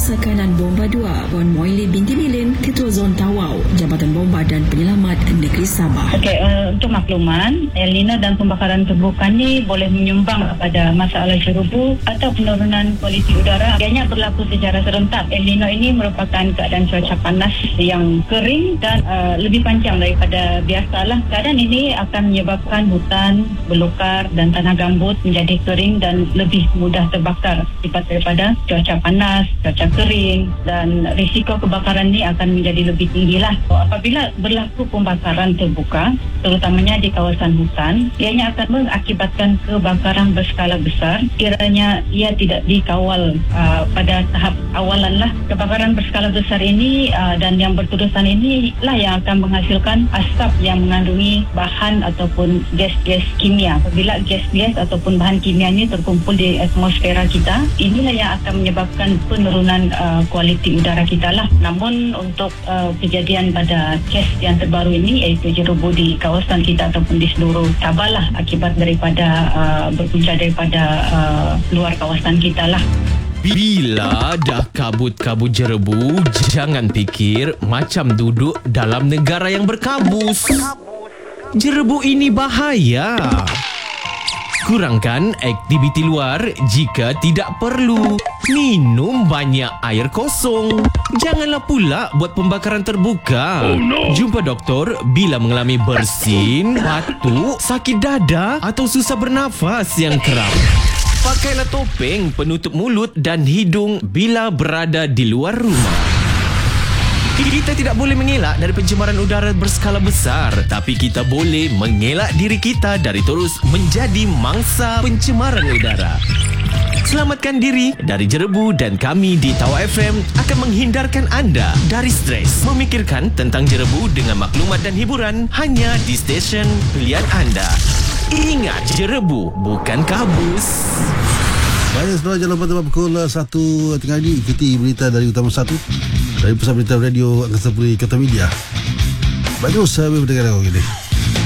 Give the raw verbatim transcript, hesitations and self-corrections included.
Sekanan Bomba dua, Puan Moili binti Bilin, Ketua Zon Tawau, Jabatan Bomba dan Penyelamat Negeri Sabah. Okey, uh, untuk makluman, El Nino dan pembakaran terbuka ni boleh menyumbang kepada masalah jerubu atau penurunan kualiti udara. Ianya berlaku secara serentak. El Nino ini merupakan keadaan cuaca panas yang kering dan uh, lebih panjang daripada biasalah. Keadaan ini akan menyebabkan hutan belukar dan tanah gambut menjadi kering dan lebih mudah terbakar akibat daripada cuaca panas, cuaca kering, dan risiko kebakaran ini akan menjadi lebih tinggi lah. So, apabila berlaku pembakaran terbuka, terutamanya di kawasan hutan, ianya akan mengakibatkan kebakaran berskala besar kiranya ia tidak dikawal uh, pada tahap awalan lah. Kebakaran berskala besar ini uh, dan yang berterusan ini lah yang akan menghasilkan asap yang mengandungi bahan ataupun gas-gas kimia. Apabila gas-gas ataupun bahan kimia ini terkumpul di atmosfera kita, inilah yang akan menyebabkan penurunan uh, kualiti udara kita lah. Namun untuk uh, kejadian pada kes yang terbaru ini, iaitu jerubu di kawasan kita ataupun di seluruh Sabah lah, akibat daripada uh, berpunca daripada uh, luar kawasan kita lah. Bila dah kabut-kabut jerebu, jangan fikir macam duduk dalam negara yang berkabus. Jerebu ini bahaya. Kurangkan aktiviti luar jika tidak perlu. Minum banyak air kosong. Janganlah pula buat pembakaran terbuka. Oh, no. Jumpa doktor bila mengalami bersin, batuk, sakit dada atau susah bernafas yang kerap. Pakailah topeng penutup mulut dan hidung bila berada di luar rumah. Kita tidak boleh mengelak dari pencemaran udara berskala besar, tapi kita boleh mengelak diri kita dari terus menjadi mangsa pencemaran udara. Selamatkan diri dari jerebu dan kami di Tawa F M akan menghindarkan anda dari stres. Memikirkan tentang jerebu dengan maklumat dan hiburan hanya di stesen pilihan anda. Ingat, jerebu bukan kabus. Baik, setelah jangan lupa tempat pukul satu tengah ini ikuti berita dari Utama satu dari Pusat Berita Radio Angkasa Puri Kota Media. Bagus, saya berdengar kau gini.